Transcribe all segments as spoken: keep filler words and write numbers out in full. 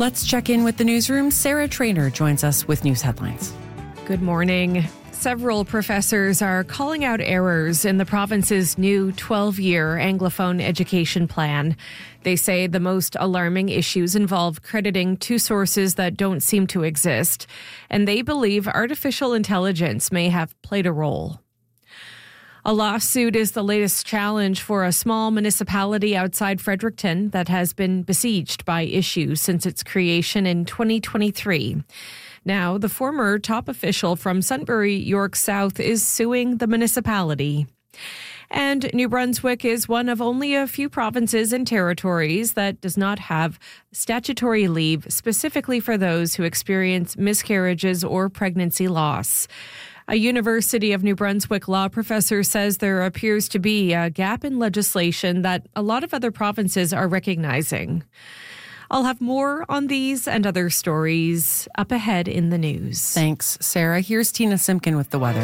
Let's check in with the newsroom. Sarah Trainer joins us with news headlines. Good morning. Several professors are calling out errors in the province's new twelve-year Anglophone education plan. They say the most alarming issues involve crediting two sources that don't seem to exist, and they believe artificial intelligence may have played a role. A lawsuit is the latest challenge for a small municipality outside Fredericton that has been besieged by issues since its creation in twenty twenty-three. Now, the former top official from Sunbury, York South, is suing the municipality. And New Brunswick is one of only a few provinces and territories that does not have statutory leave specifically for those who experience miscarriages or pregnancy loss. A University of New Brunswick law professor says there appears to be a gap in legislation that a lot of other provinces are recognizing. I'll have more on these and other stories up ahead in the news. Thanks, Sarah. Here's Tina Simpkin with the weather.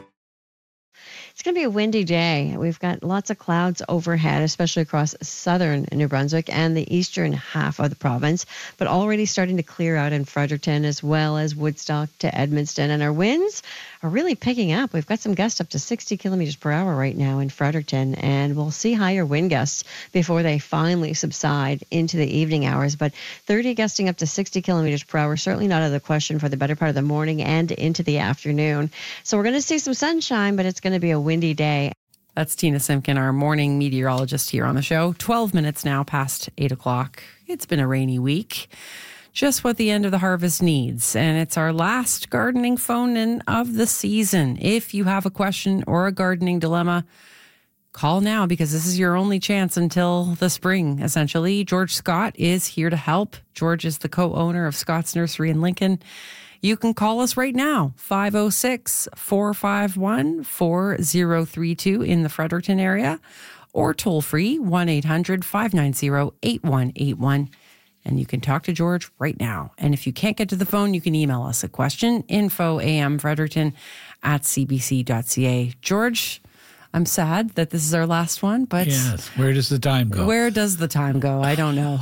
It's going to be a windy day. We've got lots of clouds overhead, especially across southern New Brunswick and the eastern half of the province, but already starting to clear out in Fredericton as well as Woodstock to Edmundston. And our winds are really picking up. We've got some gusts up to sixty kilometers per hour right now in Fredericton, and we'll see higher wind gusts before they finally subside into the evening hours. But thirty gusting up to sixty kilometers per hour, certainly not out of the question for the better part of the morning and into the afternoon. So we're going to see some sunshine, but it's going to be a windy day. That's Tina Simpkin, our morning meteorologist here on the show. twelve minutes now past eight o'clock. It's been a rainy week. Just what the end of the harvest needs. And it's our last gardening phone-in of the season. If you have a question or a gardening dilemma, call now because this is your only chance until the spring, essentially. George Scott is here to help. George is the co-owner of Scott's Nursery in Lincoln. You can call us right now, five oh six, four five one, four oh three two in the Fredericton area, or toll free, one eight hundred, five nine zero, eight one eight one. And you can talk to George right now. And if you can't get to the phone, you can email us a question, info amfredericton at c b c dot c a. George, I'm sad that this is our last one, but... Yes, where does the time go? Where does the time go? I don't know.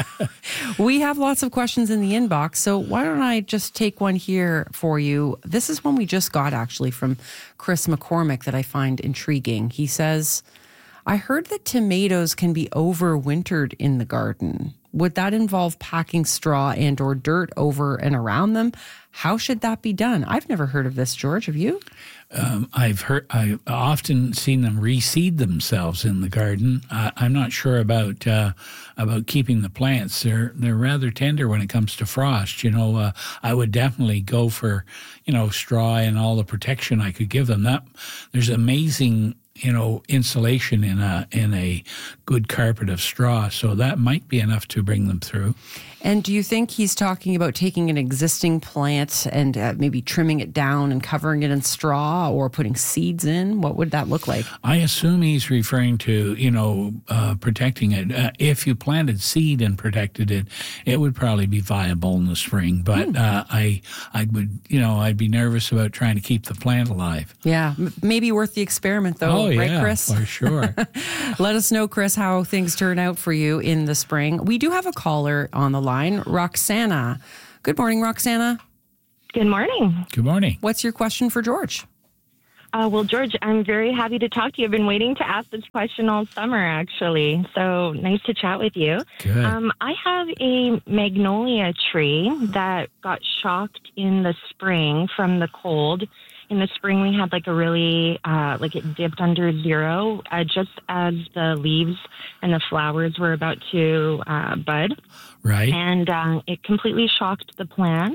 We have lots of questions in the inbox, so why don't I just take one here for you. This is one we just got, actually, from Chris McCormick that I find intriguing. He says, I heard that tomatoes can be overwintered in the garden. Would that involve packing straw and or dirt over and around them? How should that be done? I've never heard of this, George. Have you? Um, I've heard. I've often seen them reseed themselves in the garden. Uh, I'm not sure about uh, about keeping the plants. They're they're rather tender when it comes to frost. You know, uh, I would definitely go for you know straw and all the protection I could give them. That there's amazing. you know, insulation in a in a good carpet of straw. So that might be enough to bring them through. And do you think he's talking about taking an existing plant and uh, maybe trimming it down and covering it in straw or putting seeds in? What would that look like? I assume he's referring to, you know, uh, protecting it. Uh, if you planted seed and protected it, it would probably be viable in the spring. But hmm. uh, I, I would, you know, I'd be nervous about trying to keep the plant alive. Yeah, m- maybe worth the experiment, though, oh, right, yeah, Chris? For sure. Let us know, Chris, how things turn out for you in the spring. We do have a caller on the line, Roxana. Good morning, Roxana. Good morning. Good morning. What's your question for George? Uh, well, George, I'm very happy to talk to you. I've been waiting to ask this question all summer, actually. So nice to chat with you. Good. Um, I have a magnolia tree that got shocked in the spring from the cold. In the spring, we had like a really, uh, like it dipped under zero uh, just as the leaves and the flowers were about to uh, bud. Right. And uh, it completely shocked the plant.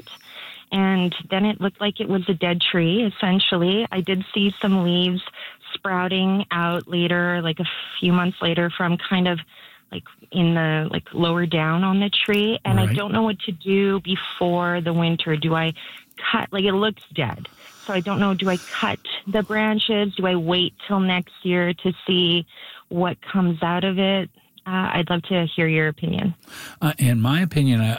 And then it looked like it was a dead tree, essentially. I did see some leaves sprouting out later, like a few months later, from kind of like in the, like lower down on the tree. And right. I don't know what to do before the winter. Do I cut, like it looks dead. So I don't know, do I cut the branches? Do I wait till next year to see what comes out of it? Uh, I'd love to hear your opinion. Uh, in my opinion, I, I would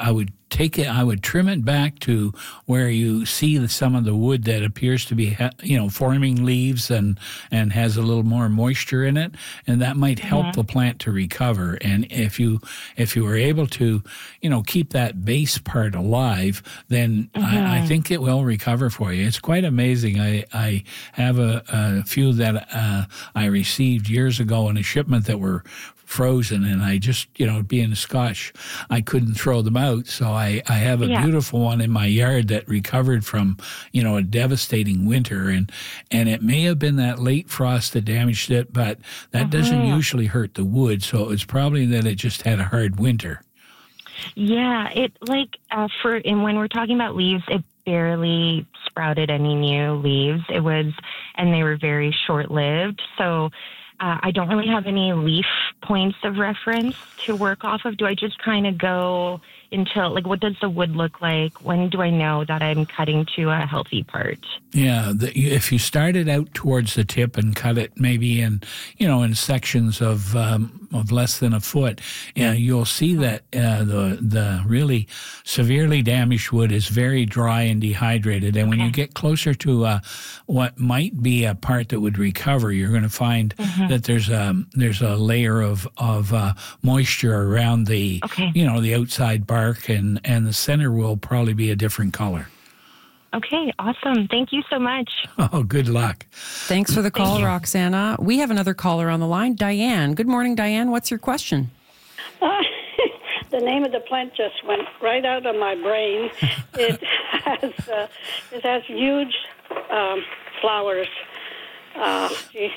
take it. I would trim it back to where you see the, some of the wood that appears to be, you know, forming leaves and and has a little more moisture in it, and that might help mm-hmm. the plant to recover. And if you if you were able to, you know, keep that base part alive, then mm-hmm. I, I think it will recover for you. It's quite amazing. I I have a, a few that uh, I received years ago in a shipment that were frozen, and I just, you know, being Scotch, I couldn't throw them out. So I, I have a yeah. beautiful one in my yard that recovered from, you know, a devastating winter. And, and it may have been that late frost that damaged it, but that uh-huh. doesn't usually hurt the wood. So it's probably that it just had a hard winter. Yeah, it like uh, for, and when we're talking about leaves, it barely sprouted any new leaves. It was, and they were very short lived. So Uh, I don't really have any leaf points of reference to work off of. Do I just kind of go until, like, what does the wood look like? When do I know that I'm cutting to a healthy part? Yeah, the, if you start it out towards the tip and cut it maybe in, you know, in sections of um, of less than a foot, uh, you'll see that uh, the the really severely damaged wood is very dry and dehydrated. And when okay. you get closer to uh, what might be a part that would recover, you're going to find mm-hmm. that there's a there's a layer of of uh, moisture around the okay. you know the outside bark, and and the center will probably be a different color. Okay, awesome. Thank you so much. Oh, good luck. Thanks for the call, Thank Roxana. We have another caller on the line, Diane. Good morning, Diane. What's your question? Uh, the name of the plant just went right out of my brain. It has uh, it has huge um, flowers. Uh, gee.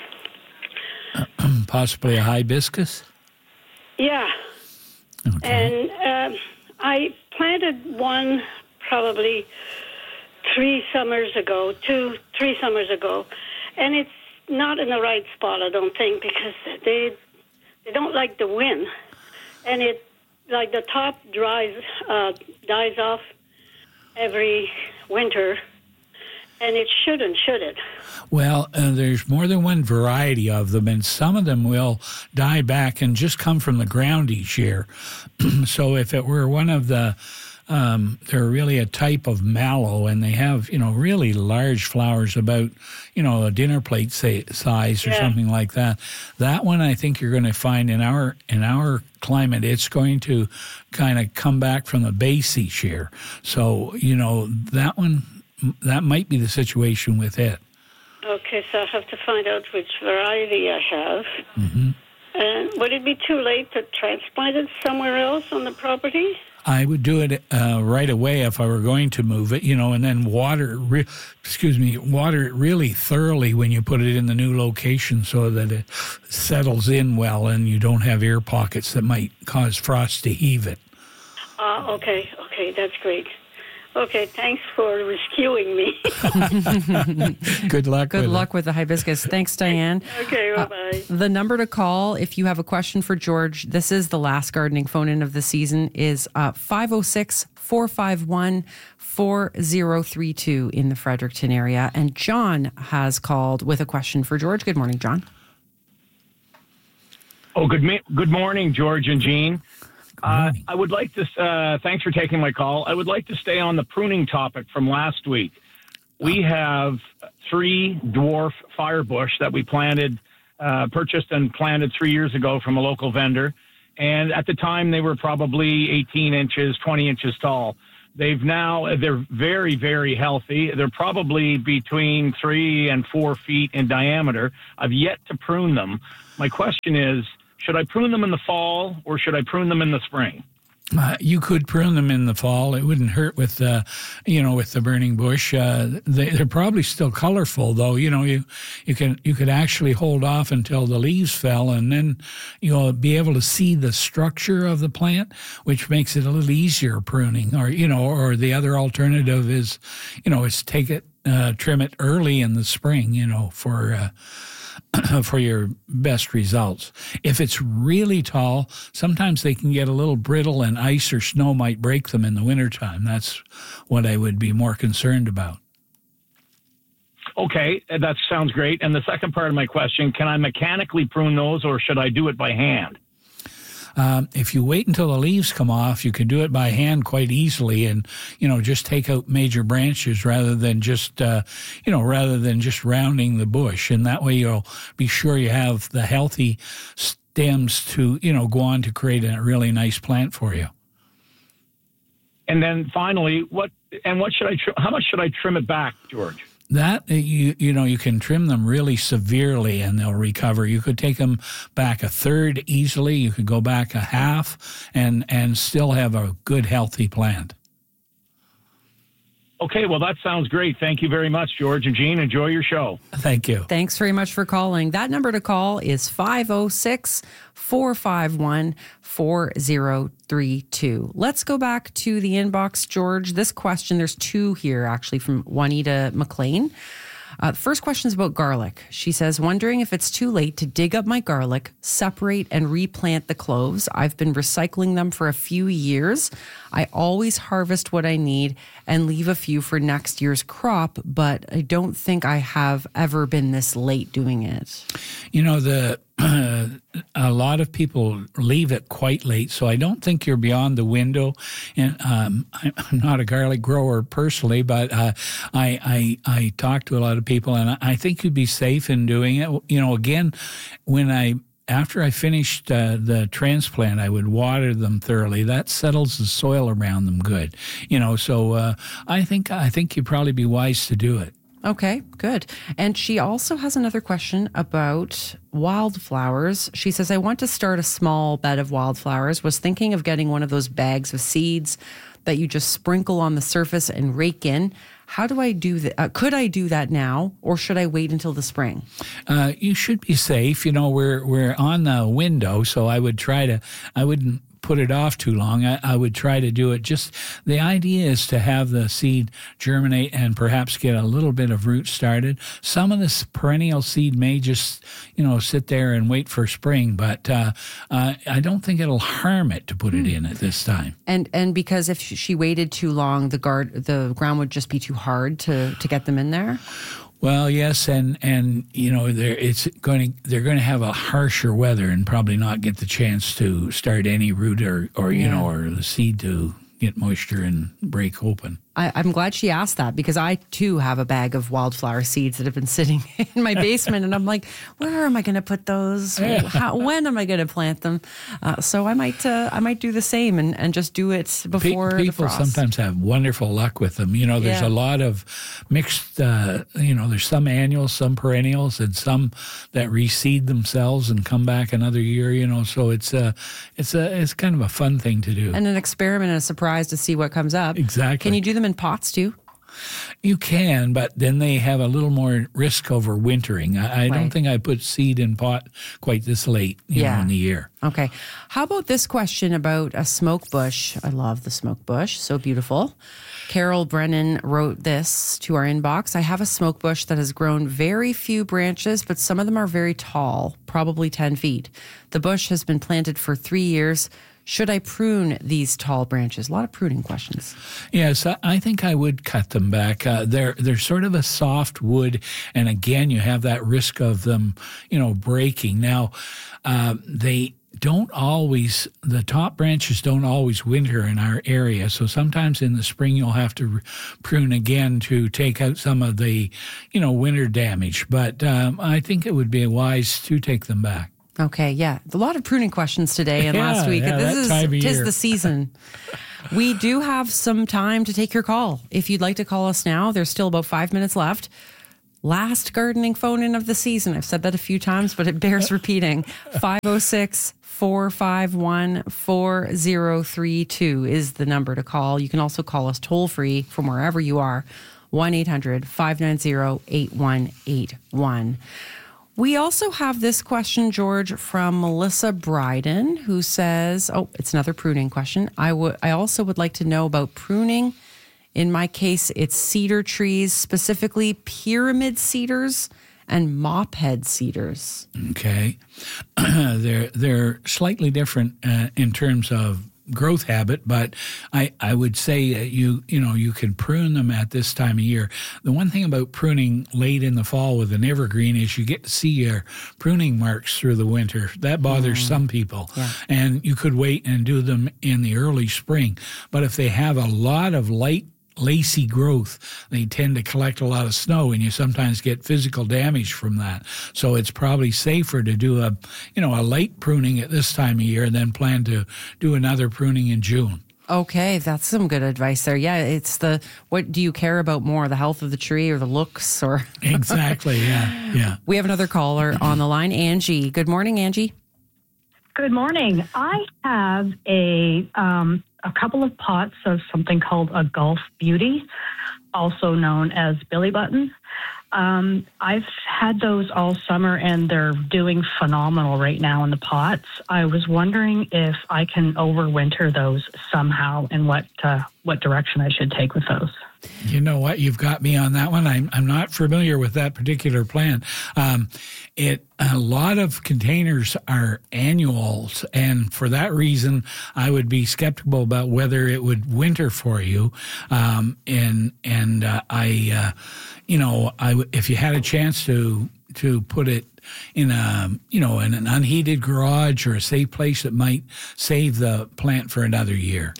Possibly a hibiscus? Yeah. Okay. And uh, I planted one probably three summers ago, two, three summers ago, and it's not in the right spot, I don't think, because they they don't like the wind, and it like the top dries uh, dies off every winter, and it shouldn't, should it? Well, uh, there's more than one variety of them, and some of them will die back and just come from the ground each year. So if it were one of the, um, they're really a type of mallow, and they have, you know, really large flowers about, you know, a dinner plate say, size or yeah. something like that. That one I think you're going to find in our in our climate, it's going to kind of come back from the base each year. So, you know, that one, that might be the situation with it. Okay, so I'll have to find out which variety I have. Mm-hmm. And would it be too late to transplant it somewhere else on the property? I would do it uh, right away if I were going to move it, you know, and then water, re- excuse me, water it really thoroughly when you put it in the new location so that it settles in well and you don't have air pockets that might cause frost to heave it. Uh, okay, okay, that's great. Okay, thanks for rescuing me. Good luck. Good with luck it. with the hibiscus. Thanks, Diane. Okay, bye-bye. Uh, the number to call if you have a question for George, this is the last gardening phone-in of the season, is uh, five oh six, four five one, four oh three two in the Fredericton area. And John has called with a question for George. Good morning, John. Oh, good, ma- good morning, George and Jean. Uh, I would like to, uh, thanks for taking my call. I would like to stay on the pruning topic from last week. We have three dwarf firebush that we planted, uh, purchased and planted three years ago from a local vendor. And at the time, they were probably eighteen inches, twenty inches tall. They've now, they're very, very healthy. They're probably between three and four feet in diameter. I've yet to prune them. My question is, should I prune them in the fall or should I prune them in the spring? Uh, you could prune them in the fall. It wouldn't hurt with, uh, you know, with the burning bush. Uh, they, they're probably still colorful, though. You know, you you can you could actually hold off until the leaves fell, and then you'll be able to see the structure of the plant, which makes it a little easier pruning. Or you know, or the other alternative is, you know, is take it, uh, trim it early in the spring. You know, for. Uh, for your best results. If it's really tall, sometimes they can get a little brittle and ice or snow might break them in the wintertime. That's what I would be more concerned about. Okay, that sounds great. And the second part of my question, can I mechanically prune those or should I do it by hand? Um, if you wait until the leaves come off, you can do it by hand quite easily, and you know just take out major branches rather than just uh, you know rather than just rounding the bush, and that way you'll be sure you have the healthy stems to you know go on to create a really nice plant for you. And then finally, what and what should I? Tr- how much should I trim it back, George? That you you know you can trim them really severely and they'll recover. You could take them back a third easily. You could go back a half and and still have a good healthy plant. Okay, well, that sounds great. Thank you very much, George and Jean. Enjoy your show. Thank you. Thanks very much for calling. That number to call is five oh six, four five one, four oh three two. Let's go back to the inbox, George. This question, there's two here actually from Juanita McLean. Uh, the first question is about garlic. She says, wondering if it's too late to dig up my garlic, separate and replant the cloves. I've been recycling them for a few years. I always harvest what I need and leave a few for next year's crop, but I don't think I have ever been this late doing it. You know, the uh, a lot of people leave it quite late, so I don't think you're beyond the window. And um, I'm not a garlic grower personally, but uh, I, I I talk to a lot of people, and I think you'd be safe in doing it. You know, again, when I After I finished uh, the transplant, I would water them thoroughly. That settles the soil around them good, you know. So uh, I think I think you'd probably be wise to do it. Okay, good. And she also has another question about wildflowers. She says, I want to start a small bed of wildflowers. Was thinking of getting one of those bags of seeds that you just sprinkle on the surface and rake in. How do I do that? Uh, could I do that now, or should I wait until the spring? Uh, you should be safe. You know, we're we're on the window, so I would try to. I wouldn't put it off too long. I, I would try to do it. Just the idea is to have the seed germinate and perhaps get a little bit of root started. Some of this perennial seed may just, you know, sit there and wait for spring, but uh, uh, I don't think it'll harm it to put it in at this time. And and because if she waited too long, the guard the ground would just be too hard to to get them in there. Well, yes, and, and you know they're it's going to they're going to have a harsher weather and probably not get the chance to start any root or, or you Yeah. know or the seed to get moisture and break open. I, I'm glad she asked that because I too have a bag of wildflower seeds that have been sitting in my basement, and I'm like, where am I going to put those? How, when am I going to plant them? Uh, so I might uh, I might do the same and, and just do it before Pe- the people frost. sometimes have wonderful luck with them. You know, there's Yeah. a lot of mixed. Uh, you know, there's some annuals, some perennials, and some that reseed themselves and come back another year. You know, so it's a it's a it's kind of a fun thing to do. And an experiment and a surprise to see what comes up. Exactly. Can you do them in pots too? You can, but then they have a little more risk over wintering. I, I Right. don't think I put seed in pot quite this late you Yeah. know, in the year. Okay. How about this question about a smoke bush? I love the smoke bush. So beautiful. Carol Brennan wrote this to our inbox. I have a smoke bush that has grown very few branches, but some of them are very tall, probably ten feet. The bush has been planted for three years. Should I prune these tall branches? A lot of pruning questions. Yes, I, I think I would cut them back. Uh, they're they're sort of a soft wood, and again, you have that risk of them, you know, breaking. Now, uh, they don't always, the top branches don't always winter in our area. So sometimes in the spring, you'll have to prune again to take out some of the, you know, winter damage. But um, I think it would be wise to take them back. Okay, yeah. A lot of pruning questions today and Yeah, last week. yeah, this that is time of tis year. the season. We do have some time to take your call. If you'd like to call us now, there's still about five minutes left. Last gardening phone in of the season. I've said that a few times, but it bears repeating. five oh six, four five one, four oh three two is the number to call. You can also call us toll free from wherever you are. one eight hundred, five nine zero, eight one eight one. We also have this question, George, from Melissa Bryden, who says, oh, it's another pruning question. I would, I also would like to know about pruning. In my case, it's cedar trees, specifically pyramid cedars and mophead cedars. Okay. they're they're slightly different uh, in terms of growth habit, but I, I would say that you you know you can prune them at this time of year. The one thing about pruning late in the fall with an evergreen is you get to see your pruning marks through the winter. That bothers mm. some people. Yeah. And you could wait and do them in the early spring. But if they have a lot of light lacy growth, they tend to collect a lot of snow, and you sometimes get physical damage from that. So it's probably safer to do a, you know, a light pruning at this time of year and then plan to do another pruning in June. Okay, that's some good advice there. Yeah, it's the, what do you care about more, the health of the tree or the looks? Or Exactly, yeah, yeah. We have another caller on the line, Angie. Good morning, Angie. Good morning. I have a um, a couple of pots of something called a Gulf Beauty, also known as Billy Buttons. Um, I've had those all summer, and they're doing phenomenal right now in the pots. I was wondering if I can overwinter those somehow, and what uh, what direction I should take with those. You know what? You've got me on that one. I'm I'm not familiar with that particular plant. Um, it a lot of containers are annuals, and for that reason, I would be skeptical about whether it would winter for you. Um, and and uh, I, uh, you know, I if you had a chance to to put it in a you know in an unheated garage or a safe place that might save the plant for another year.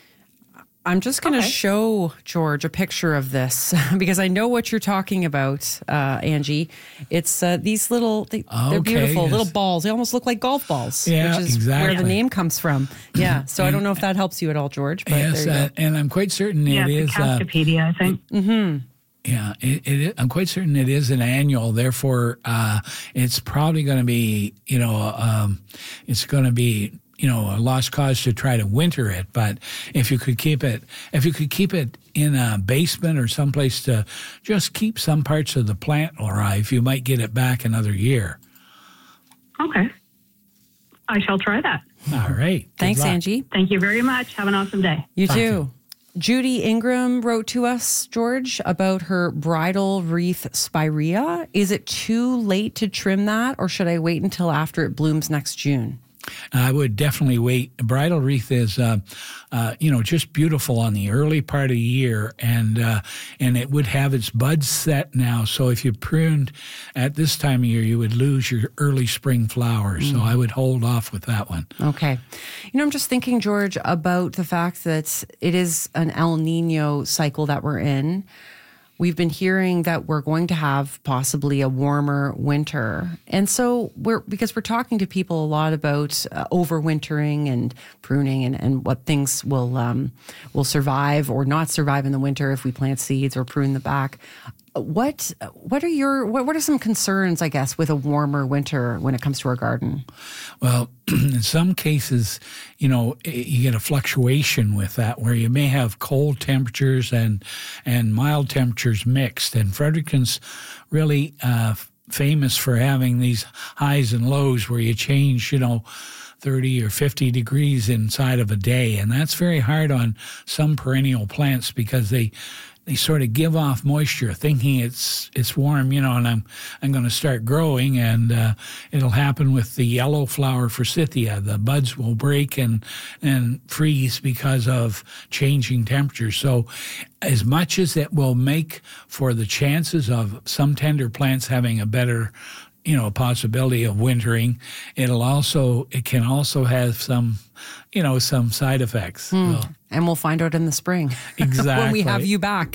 I'm just going to okay. show George a picture of this because I know what you're talking about, uh, Angie. It's uh, these little, they, okay, they're beautiful yes. little balls. They almost look like golf balls, yeah, which is exactly. where the name comes from. Yeah. So I don't know if that helps you at all, George. But yes, there you uh, go. and I'm quite certain yeah, it it's is. a Cascapedia, uh, I think. Mm-hmm. Yeah, it, it, I'm quite certain it is an annual. Therefore, uh, it's probably going to be, you know, um, it's going to be. you know, a lost cause to try to winter it. But if you could keep it, if you could keep it in a basement or someplace to just keep some parts of the plant alive, you might get it back another year. Okay. I shall try that. All right. Good Thanks, luck. Angie. Thank you very much. Have an awesome day. You Thank too. you. Judy Ingram wrote to us, George, about her bridal wreath spirea. Is it too late to trim that, or should I wait until after it blooms next June? I would definitely wait. Bridal wreath is, uh, uh, you know, just beautiful on the early part of the year, and uh, and it would have its buds set now. So if you pruned at this time of year, you would lose your early spring flowers. Mm. So I would hold off with that one. Okay. You know, I'm just thinking, George, about the fact that it is an El Nino cycle that we're in. We've been hearing that we're going to have possibly a warmer winter. And so we're, because we're talking to people a lot about uh, overwintering and pruning and, and what things will, um, will survive or not survive in the winter if we plant seeds or prune the back. What, what are your, what, what are some concerns, I guess, with a warmer winter when it comes to our garden? Well, in some cases, you know, you get a fluctuation with that where you may have cold temperatures and and mild temperatures mixed. And Fredericton's really uh, famous for having these highs and lows where you change, you know, thirty or fifty degrees inside of a day. And that's very hard on some perennial plants because they they sort of give off moisture, thinking it's it's warm, you know, and I'm I'm going to start growing, and uh, it'll happen with the yellow flower forsythia. The buds will break and and freeze because of changing temperatures. So, as much as it will make for the chances of some tender plants having a better, you know, possibility of wintering, it'll also it can also have some, you know, some side effects. Mm. So. And we'll find out in the spring. Exactly. When we have you back.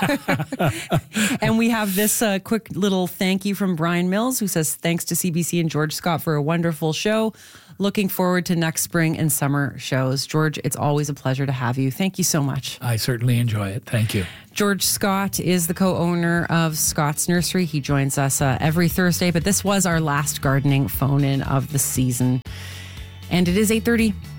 And we have this uh, quick little thank you from Brian Mills, who says, thanks to C B C and George Scott for a wonderful show. Looking forward to next spring and summer shows. George, it's always a pleasure to have you. Thank you so much. I certainly enjoy it. Thank you. George Scott is the co-owner of Scott's Nursery. He joins us uh, every Thursday, but this was our last gardening phone-in of the season. And it is eight thirty.